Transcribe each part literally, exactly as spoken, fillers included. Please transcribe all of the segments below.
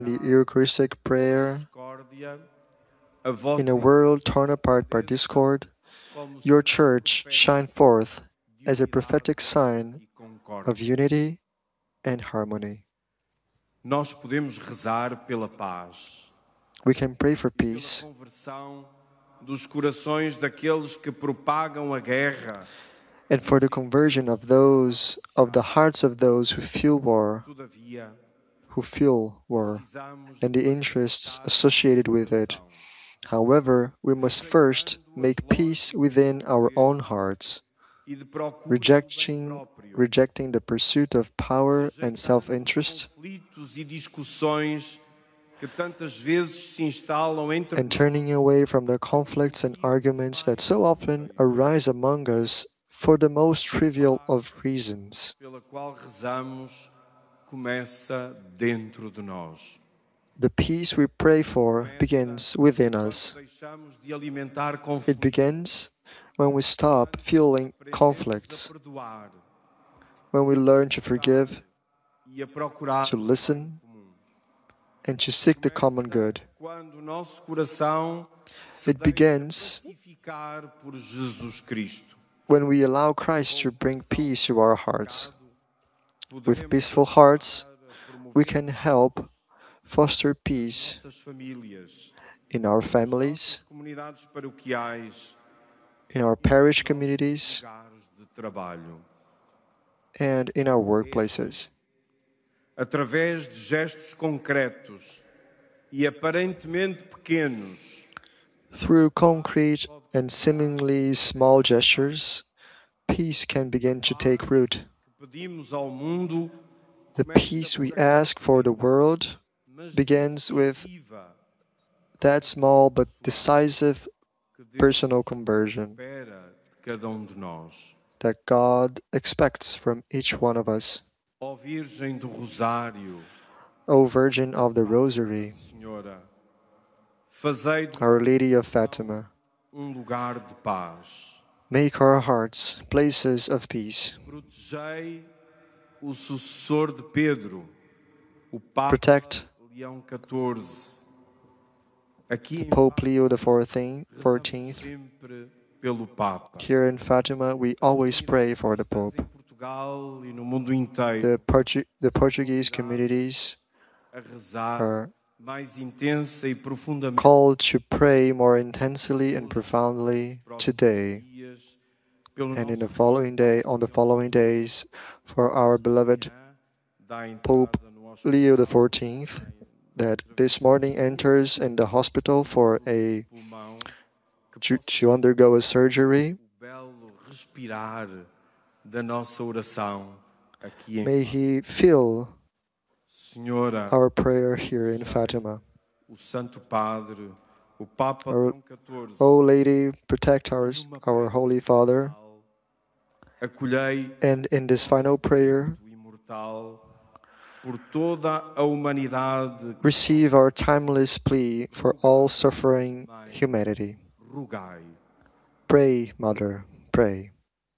the Eucharistic prayer, discórdia, a in vossa a world torn apart by discord, como your sinal church shine profético forth de as a unidade prophetic sign e concórdia. of unity and harmony. Nós podemos rezar pela paz We can pray for e pela peace conversão dos corações daqueles que propagam a guerra. and for the conversion of those of the hearts of those who fuel war, Todavia, who fuel war, precisamos and the de interests pacificar associated o with it. coração, However, we must first make peace within our own hearts, e de procura do bem rejecting, próprio, rejecting the pursuit of power and rejeitando os self-interest, conflitos e discussões que tantas vezes se instalam entre and turning away from the conflicts and arguments that so often arise among us for the most trivial of reasons. pela qual rezamos começa dentro de nós. The peace we pray for begins within us. Deixamos de alimentar It conflitos, begins when we stop fueling aprendemos a conflicts, perdoar when we learn to forgive, e a procurar to o listen, comum. and to seek the common good. Quando o nosso coração se It begins pacificar por Jesus Cristo. when we allow Christ to bring peace to our hearts. With peaceful hearts, we can help foster peace Nossas famílias, in our families, comunidades paroquiais, in our parish communities, lugares de trabalho. and in our workplaces. Através de gestos concretos e aparentemente pequenos, Through concrete and seemingly small gestures, peace can begin to take root. pedimos ao mundo The peace we ask for the world begins with that small but decisive personal conversion espera de cada um de nós. that God expects from each one of us. Ó Virgem do Rosário, O Virgin of the Rosary, Senhora, fazei do Our Lady of Fatima, um lugar de paz. make our hearts places of peace. Protegei o sucessor de Pedro, o Papa Protect Leão catorze. Aqui em Pope Leo the fourteenth. rezamos sempre pelo Papa. Here in Fatima, we always pray for the Pope. Em Portugal e no mundo inteiro, The, Portu- the Portuguese communities a rezar are mais intensa e profundamente called to pray more intensely and profoundly today dias, pelo and in the nosso following day, on the following days, for our beloved da entrada Pope no hospital Leo the fourteenth, that this morning enters in the hospital for a pulmão, que to, possa to undergo a surgery. o belo respirar da nossa oração aqui em May he feel Senhora, our prayer here in Fatima. o Santo Padre, o Papa Our- Leão catorze, O Lady, protect our, our Holy Father. acolhei And in this final prayer, o imortal por toda a humanidade, receive our timeless plea for all suffering humanity. rogai. Pray, Mother, pray.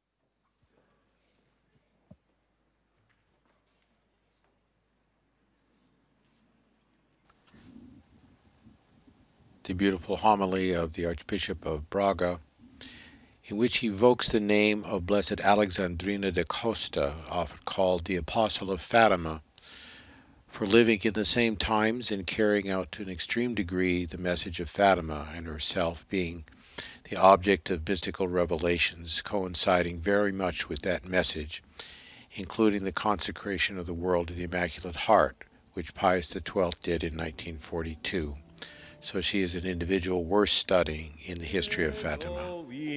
The beautiful homily of the Archbishop of Braga, in which he evokes the name of Blessed Alexandrina de Costa, often called the Apostle of Fatima, for living in the same times and carrying out to an extreme degree the message of Fatima, and herself being the object of mystical revelations coinciding very much with that message, including the consecration of the world to the Immaculate Heart, which Pius the twelfth did in nineteen forty-two. So she is an individual worth studying in the history of Fatima.